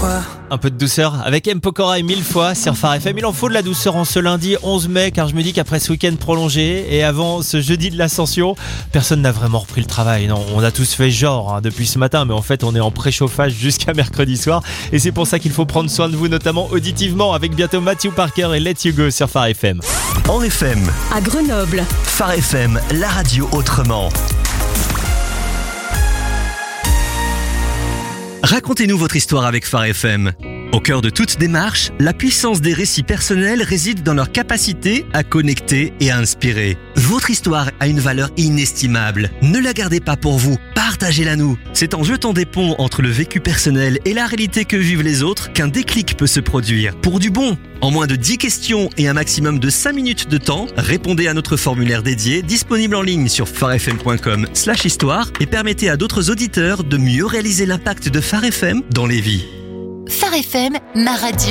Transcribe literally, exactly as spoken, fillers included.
quoi. Un peu de douceur avec M. Pokora et mille fois sur Phare F M. Il en faut de la douceur en ce lundi onze mai, car je me dis qu'après ce week-end prolongé et avant ce jeudi de l'Ascension, personne n'a vraiment repris le travail. Non, on a tous fait genre hein, depuis ce matin, mais en fait on est en préchauffage jusqu'à mercredi soir. Et c'est pour ça qu'il faut prendre soin de vous, notamment auditivement, avec bientôt Matthew Parker et Let You Go sur Phare F M. En F M, à Grenoble, Phare F M, la radio autrement. Racontez-nous votre histoire avec Phare F M. Au cœur de toute démarche, la puissance des récits personnels réside dans leur capacité à connecter et à inspirer. Votre histoire a une valeur inestimable. Ne la gardez pas pour vous, partagez-la nous. C'est en jetant des ponts entre le vécu personnel et la réalité que vivent les autres qu'un déclic peut se produire. Pour du bon, en moins de dix questions et un maximum de cinq minutes de temps, répondez à notre formulaire dédié, disponible en ligne sur pharefm point com slash histoire et permettez à d'autres auditeurs de mieux réaliser l'impact de Phare F M dans les vies. Phare F M, ma radio.